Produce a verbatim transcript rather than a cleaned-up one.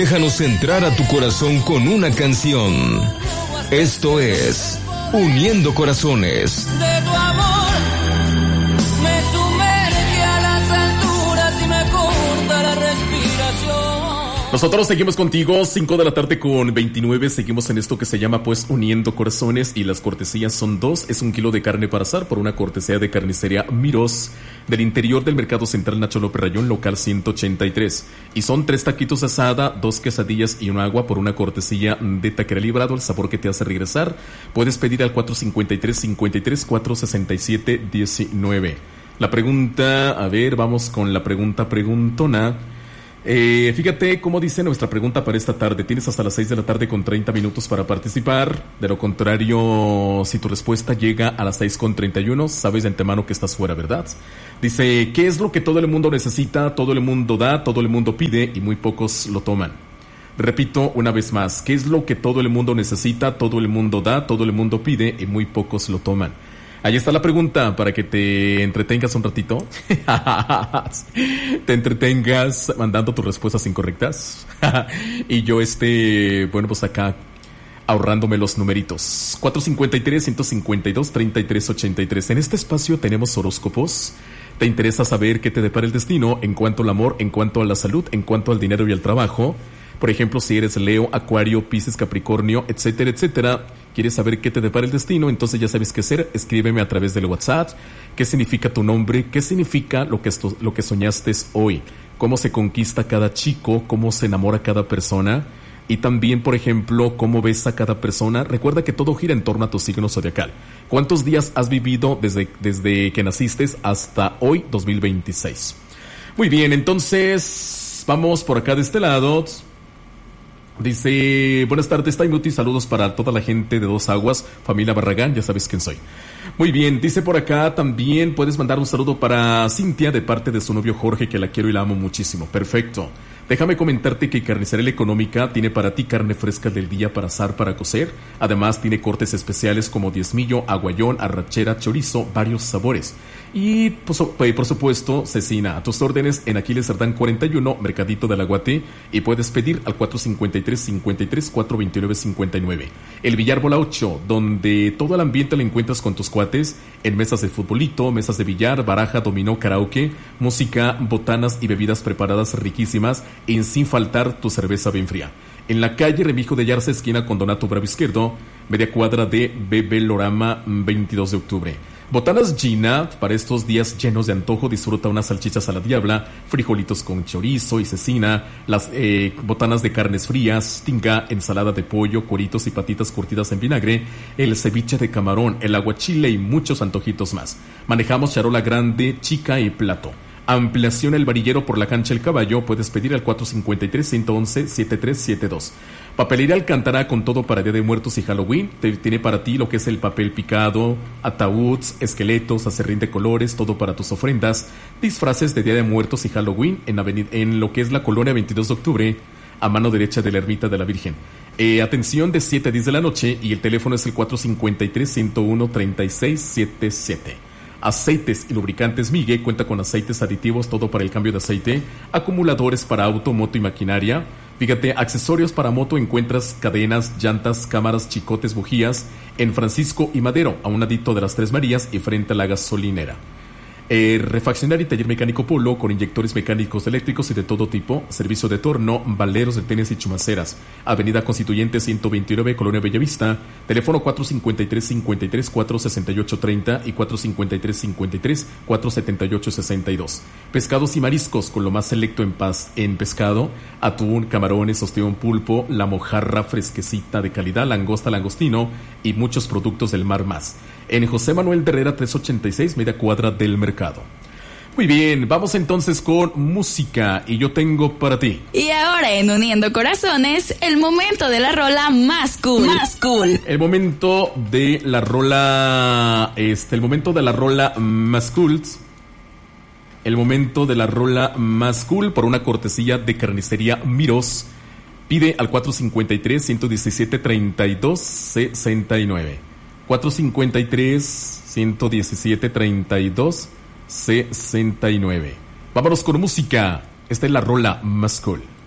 Déjanos entrar a tu corazón con una canción. Esto es Uniendo Corazones. De tu amor me sumerge a las alturas y me corta la respiración. Nosotros seguimos contigo, cinco de la tarde con veintinueve, seguimos en esto que se llama pues Uniendo Corazones y las cortesías son dos, es un kilo de carne para asar por una cortesía de carnicería Mirós del interior del Mercado Central Nacho López Rayón, local ciento ochenta y tres, y son tres taquitos de asada, dos quesadillas y un agua por una cortesía de Taquería Librado, el sabor que te hace regresar. Puedes pedir al cuatro cinco tres, cinco tres, cuatro seis siete, diecinueve. La pregunta, a ver, vamos con la pregunta preguntona. Eh, fíjate cómo dice nuestra pregunta para esta tarde. Tienes hasta las seis de la tarde con treinta minutos para participar. De lo contrario, si tu respuesta llega a las seis con treinta y uno, sabes de antemano que estás fuera, ¿verdad? Dice, ¿qué es lo que todo el mundo necesita, todo el mundo da, todo el mundo pide y muy pocos lo toman? Repito una vez más, ¿qué es lo que todo el mundo necesita, todo el mundo da, todo el mundo pide y muy pocos lo toman? Ahí está la pregunta para que te entretengas un ratito. Te entretengas mandando tus respuestas incorrectas. Y yo esté, bueno, pues acá ahorrándome los numeritos. cuatro cinco tres, uno cinco dos, tres tres ocho tres. En este espacio tenemos horóscopos. ¿Te interesa saber qué te depara el destino en cuanto al amor, en cuanto a la salud, en cuanto al dinero y al trabajo? Por ejemplo, si eres Leo, Acuario, Piscis, Capricornio, etcétera, etcétera, quieres saber qué te depara el destino, entonces ya sabes qué hacer. Escríbeme a través del WhatsApp. ¿Qué significa tu nombre? ¿Qué significa lo que, esto, lo que soñaste hoy? ¿Cómo se conquista cada chico? ¿Cómo se enamora cada persona? Y también, por ejemplo, ¿cómo ves a cada persona? Recuerda que todo gira en torno a tu signo zodiacal. ¿Cuántos días has vivido desde, desde que naciste hasta hoy, dos mil veintiséis? Muy bien, entonces vamos por acá de este lado. Dice, buenas tardes, Taimuti, saludos para toda la gente de Dos Aguas, familia Barragán, ya sabes quién soy. Muy bien, dice por acá también, puedes mandar un saludo para Cintia de parte de su novio Jorge, que la quiero y la amo muchísimo. Perfecto. Déjame comentarte que Carnicería La Económica tiene para ti carne fresca del día para asar, para cocer. Además tiene cortes especiales como diezmillo, aguayón, arrachera, chorizo, varios sabores. Y pues, por supuesto, cecina. A tus órdenes en Aquiles Cerdán cuarenta y uno, Mercadito del Aguate. Y puedes pedir al cuatro cinco tres, cinco tres, cuatro dos nueve, cinco nueve. El Billar Bola ocho, donde todo el ambiente lo encuentras con tus cuates. En mesas de futbolito, mesas de billar, baraja, dominó, karaoke, música, botanas y bebidas preparadas riquísimas. Y sin faltar tu cerveza bien fría. En la calle Remijo de Yarza, esquina con Donato Bravo Izquierdo, media cuadra de Bebelorama, veintidós de octubre. Botanas Gina, para estos días llenos de antojo, disfruta unas salchichas a la diabla, frijolitos con chorizo y cecina, las eh, botanas de carnes frías, tinga, ensalada de pollo, coritos y patitas curtidas en vinagre, el ceviche de camarón, el aguachile y muchos antojitos más. Manejamos charola grande, chica y plato. Ampliación El Varillero por la Cancha El Caballo. Puedes pedir al cuatro cinco tres, uno uno, siete tres siete dos. Papelería Alcántara con todo para Día de Muertos y Halloween. Te, tiene para ti lo que es el papel picado, ataúds, esqueletos, acerrín de colores, todo para tus ofrendas. Disfraces de Día de Muertos y Halloween en, avenida, en lo que es la colonia veintidós de octubre, a mano derecha de la Ermita de la Virgen. Eh, atención de siete a diez de la noche y el teléfono es el cuatro cinco tres, uno uno, tres seis siete siete. Aceites y lubricantes Migue cuenta con aceites aditivos, todo para el cambio de aceite, acumuladores para auto, moto y maquinaria. Fíjate, accesorios para moto encuentras cadenas, llantas, cámaras, chicotes, bujías en Francisco y Madero, a un ladito de las Tres Marías y frente a la gasolinera. Eh, refaccionario y taller mecánico Polo con inyectores mecánicos eléctricos y de todo tipo, servicio de torno, baleros de tenis y chumaceras. Avenida Constituyente ciento veintinueve, Colonia Bellavista, teléfono cuatro cinco tres, cinco tres, cuatro seis ocho tres cero y cuatro cinco tres, cinco tres, cuatro siete ocho seis dos. Pescados y mariscos con lo más selecto en, paz, en pescado, atún, camarones, ostión, pulpo, la mojarra fresquecita de calidad, langosta, langostino y muchos productos del mar más. En José Manuel de Herrera trescientos ochenta y seis, media cuadra del mercado. Muy bien, vamos entonces con música y yo tengo para ti. Y ahora en Uniendo Corazones, el momento de la rola más cool. Más cool. El momento de la rola, este, el momento de la rola más cool. El momento de la rola más cool por una cortesía de Carnicería Mirós. Pide al cuatro cinco tres, uno uno siete, tres dos seis nueve. cuatro cinco tres, uno uno siete, tres dos seis nueve. Vámonos con música. Esta es la rola más cool.